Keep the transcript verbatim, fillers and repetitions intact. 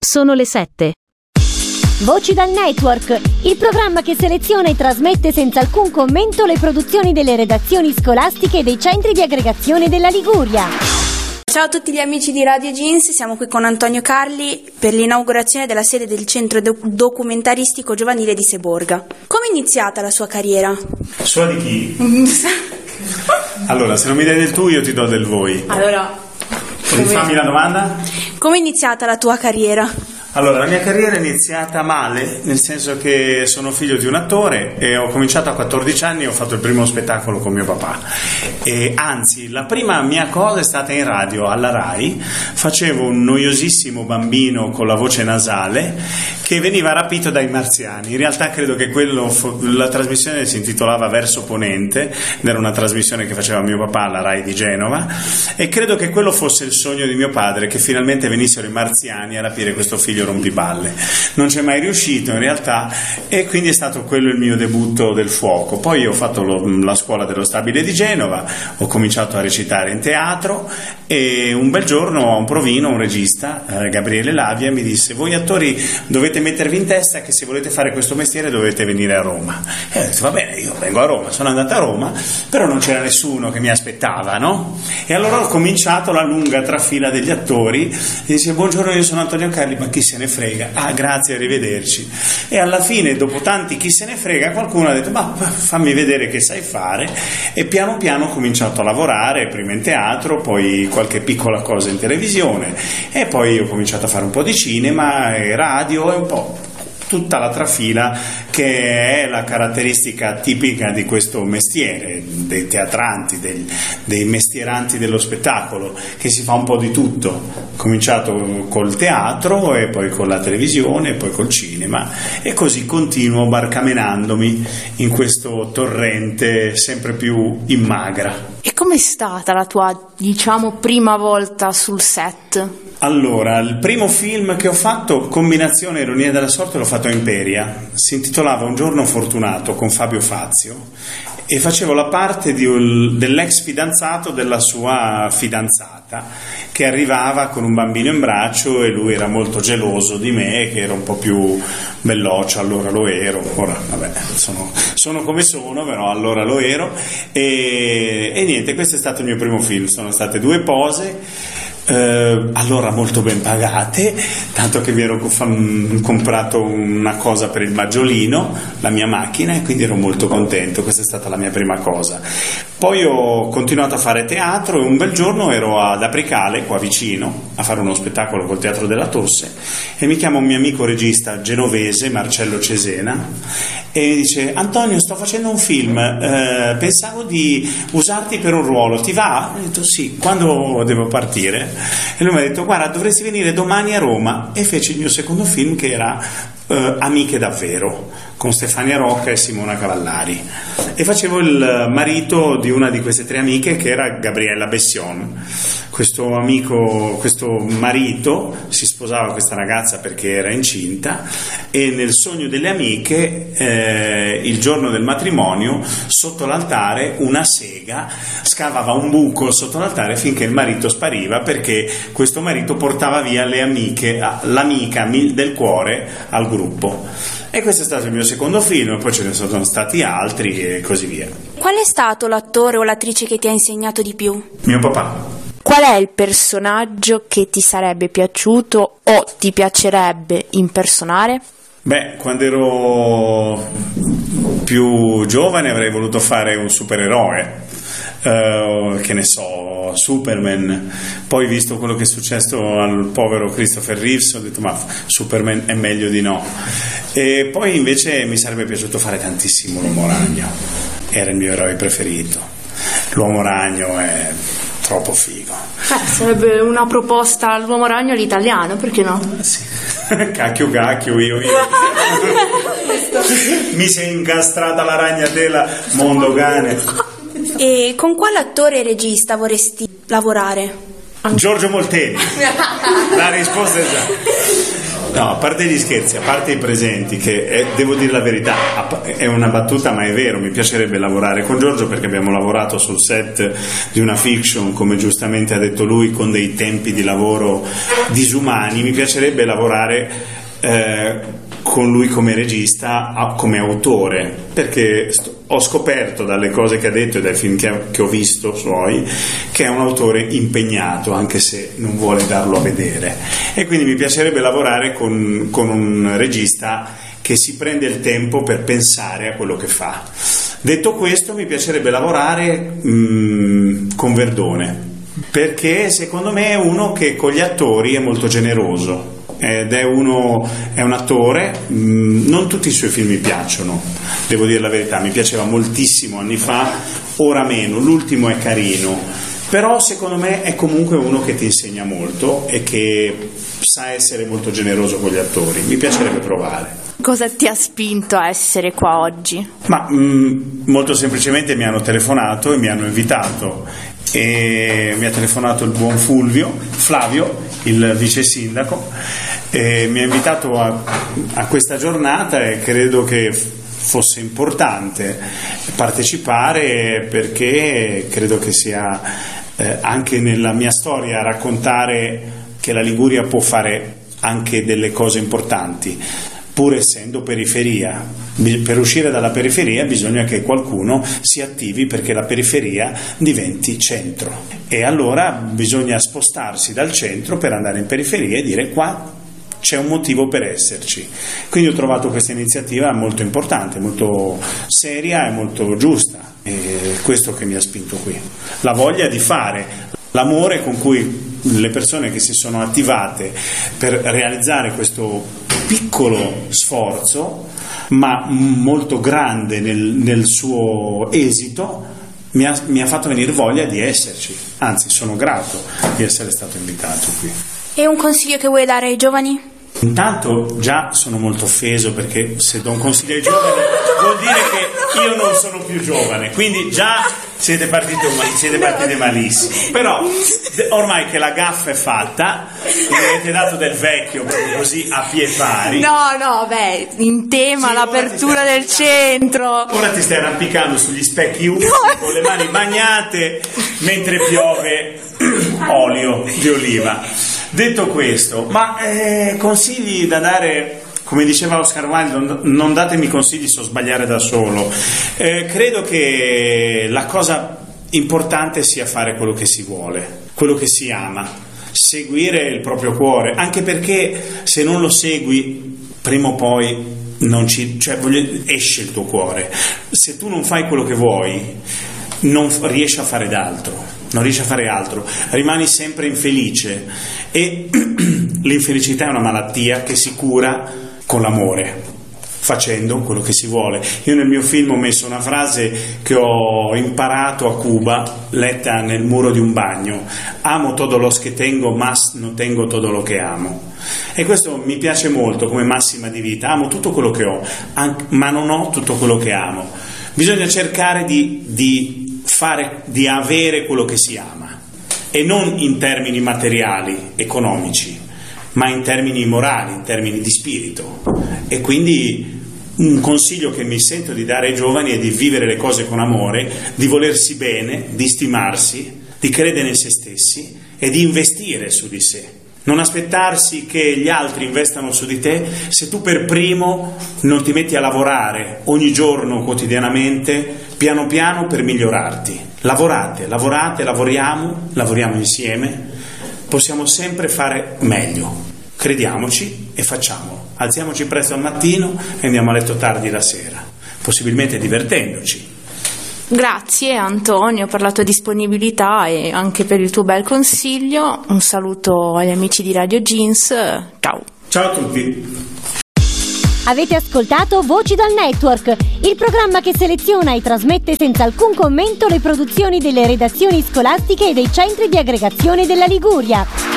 Sono le sette. Voci dal Network, il programma che seleziona e trasmette senza alcun commento le produzioni delle redazioni scolastiche dei centri di aggregazione della Liguria. Ciao a tutti gli amici di Radio Jeans, siamo qui con Antonio Carli per l'inaugurazione della sede del Centro Documentaristico Giovanile di Seborga. Come è iniziata la sua carriera? Sua di chi? Allora, se non mi dai del tu, io ti do del voi. Allora, rifammi la domanda? Come è iniziata la tua carriera? Allora, la mia carriera è iniziata male, nel senso che sono figlio di un attore e ho cominciato a quattordici anni e ho fatto il primo spettacolo con mio papà. E anzi, la prima mia cosa è stata in radio, alla Rai. Facevo un noiosissimo bambino con la voce nasale che veniva rapito dai marziani. In realtà credo che quello, la trasmissione si intitolava Verso Ponente, ed era una trasmissione che faceva mio papà alla Rai di Genova, e credo che quello fosse il sogno di mio padre, che finalmente venissero i marziani a rapire questo figlio rompiballe. Non c'è mai riuscito in realtà, e quindi è stato quello il mio debutto del fuoco. Poi ho fatto lo, la scuola dello Stabile di Genova, ho cominciato a recitare in teatro e un bel giorno a un provino un regista, eh, Gabriele Lavia, mi disse: voi attori dovete mettervi in testa che se volete fare questo mestiere dovete venire a Roma. E ho detto va bene, io vengo a Roma. Sono andato a Roma, però non c'era nessuno che mi aspettava, no? E allora ho cominciato la lunga trafila degli attori e dice: buongiorno, io sono Antonio Carli. Ma chi se ne frega? Ah, grazie, arrivederci. E alla fine, dopo tanti chi se ne frega, qualcuno ha detto: ma fammi vedere che sai fare. E piano piano ho cominciato a lavorare, prima in teatro, poi qualche piccola cosa in televisione, e poi ho cominciato a fare un po' di cinema e radio e un po' tutta la trafila che è la caratteristica tipica di questo mestiere, dei teatranti, dei, dei mestieranti dello spettacolo, che si fa un po' di tutto. Ho cominciato col teatro e poi con la televisione e poi col cinema, e così continuo barcamenandomi in questo torrente sempre più in magra. E com'è stata la tua, diciamo, prima volta sul set? Allora, il primo film che ho fatto, combinazione ironia della sorte, l'ho fatto a Imperia. Si intitolava Un giorno fortunato, con Fabio Fazio, e facevo la parte di un, dell'ex fidanzato della sua fidanzata, che arrivava con un bambino in braccio e lui era molto geloso di me, che era un po' più belloccio, allora lo ero, ora vabbè, sono, sono come sono, però allora lo ero, e, e niente, questo è stato il mio primo film. Sono state due pose, Uh, allora molto ben pagate, tanto che mi ero f- comprato una cosa per il maggiolino, la mia macchina, e quindi ero molto contento. Questa è stata la mia prima cosa. Poi ho continuato a fare teatro e un bel giorno ero ad Apricale, qua vicino, a fare uno spettacolo col Teatro della Tosse, e mi chiama un mio amico regista genovese, Marcello Cesena, e mi dice: Antonio, sto facendo un film, eh, pensavo di usarti per un ruolo, ti va? Ho detto sì. Quando devo partire? E lui mi ha detto: guarda, dovresti venire domani a Roma. E fece il mio secondo film, che era eh, Amiche davvero, con Stefania Rocca e Simona Cavallari, e facevo il marito di una di queste tre amiche, che era Gabriella Bession. Questo amico, questo marito si sposava questa ragazza perché era incinta, e nel sogno delle amiche eh, il giorno del matrimonio, sotto l'altare una sega scavava un buco sotto l'altare finché il marito spariva, perché questo marito portava via le amiche, l'amica del cuore al gruppo. E questo è stato il mio secondo film, poi ce ne sono stati altri e così via. Qual è stato l'attore o l'attrice che ti ha insegnato di più? Mio papà. Qual è il personaggio che ti sarebbe piaciuto o ti piacerebbe impersonare? Beh, quando ero più giovane avrei voluto fare un supereroe, uh, che ne so, Superman. Poi, visto quello che è successo al povero Christopher Reeves, ho detto ma Superman è meglio di no. E poi invece mi sarebbe piaciuto fare tantissimo l'Uomo Ragno, era il mio eroe preferito. L'Uomo Ragno è troppo figo. Eh, sarebbe una proposta all'Uomo Ragno all'italiano, perché no? Sì. Cacchio cacchio, io io mi sei incastrata la ragnatela, mondo cane. E con quale attore e regista vorresti lavorare? Giorgio Molteni. La risposta è già. No, a parte gli scherzi, a parte i presenti, che è, devo dire la verità, è una battuta ma è vero, mi piacerebbe lavorare con Giorgio perché abbiamo lavorato sul set di una fiction, come giustamente ha detto lui, con dei tempi di lavoro disumani. Mi piacerebbe lavorare eh, con lui come regista, come autore, perché sto, ho scoperto dalle cose che ha detto e dai film che, che ho visto suoi che è un autore impegnato, anche se non vuole darlo a vedere, e quindi mi piacerebbe lavorare con, con un regista che si prende il tempo per pensare a quello che fa. Detto questo, mi piacerebbe lavorare mh, con Verdone, perché secondo me è uno che con gli attori è molto generoso ed è uno è un attore. Mh, non tutti i suoi film mi piacciono, devo dire la verità, mi piaceva moltissimo anni fa, ora meno, l'ultimo è carino, però secondo me è comunque uno che ti insegna molto e che sa essere molto generoso con gli attori. Mi piacerebbe provare. Cosa ti ha spinto a essere qua oggi? Ma mh, molto semplicemente mi hanno telefonato e mi hanno invitato, e mi ha telefonato il buon Fulvio, Flavio, il vice sindaco, e mi ha invitato a, a questa giornata, e credo che fosse importante partecipare, perché credo che sia eh, anche nella mia storia raccontare che la Liguria può fare anche delle cose importanti, pur essendo periferia. Per uscire dalla periferia bisogna che qualcuno si attivi perché la periferia diventi centro, e allora bisogna spostarsi dal centro per andare in periferia e dire: qua c'è un motivo per esserci. Quindi ho trovato questa iniziativa molto importante, molto seria e molto giusta, e questo che mi ha spinto qui, la voglia di fare, l'amore con cui le persone che si sono attivate per realizzare questo piccolo sforzo, ma molto grande nel, nel suo esito, mi ha, mi ha fatto venire voglia di esserci. Anzi, sono grato di essere stato invitato qui. E un consiglio che vuoi dare ai giovani? Intanto già sono molto offeso, perché se do un consiglio ai giovani vuol dire che io non sono più giovane, quindi già siete partiti, siete partiti malissimo. Però ormai che la gaffa è fatta, mi avete dato del vecchio proprio così a pie pari. No, no, beh, in tema sì, l'apertura del centro. Ora ti stai arrampicando sugli specchi umidi, no, con le mani bagnate mentre piove olio di oliva. Detto questo, ma eh, consigli da dare, come diceva Oscar Wilde, non datemi consigli, so sbagliare da solo. Eh, credo che la cosa importante sia fare quello che si vuole, quello che si ama, seguire il proprio cuore, anche perché se non lo segui, prima o poi non ci, cioè, voglio, esce il tuo cuore. Se tu non fai quello che vuoi, non riesci a fare d'altro. Non riesci a fare altro, rimani sempre infelice, e l'infelicità è una malattia che si cura con l'amore, facendo quello che si vuole. Io nel mio film ho messo una frase che ho imparato a Cuba, letta nel muro di un bagno: amo todo los que tengo, mas no tengo todo lo que amo. E questo mi piace molto come massima di vita: amo tutto quello che ho, ma non ho tutto quello che amo. Bisogna cercare di, di fare, di avere quello che si ama, e non in termini materiali, economici, ma in termini morali, in termini di spirito. E quindi un consiglio che mi sento di dare ai giovani è di vivere le cose con amore, di volersi bene, di stimarsi, di credere in se stessi e di investire su di sé. Non aspettarsi che gli altri investano su di te se tu per primo non ti metti a lavorare ogni giorno, quotidianamente, piano piano, per migliorarti. Lavorate, lavorate, lavoriamo, lavoriamo insieme, possiamo sempre fare meglio. Crediamoci e facciamolo. Alziamoci presto al mattino e andiamo a letto tardi la sera, possibilmente divertendoci. Grazie Antonio per la tua disponibilità e anche per il tuo bel consiglio. Un saluto agli amici di Radio Jeans. Ciao. Ciao a tutti. Avete ascoltato Voci dal Network, il programma che seleziona e trasmette senza alcun commento le produzioni delle redazioni scolastiche e dei centri di aggregazione della Liguria.